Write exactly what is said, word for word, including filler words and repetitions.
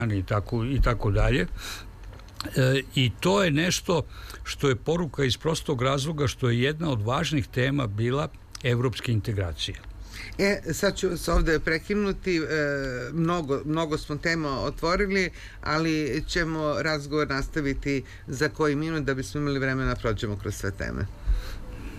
i tako, i tako dalje. E, I to je nešto što je poruka iz prostog razloga što je jedna od važnih tema bila evropske integracije. E, sad ću se ovde prekinuti, e, mnogo, mnogo smo tema otvorili, ali ćemo razgovor nastaviti za koji minut da bismo imali vremena da prođemo kroz sve teme.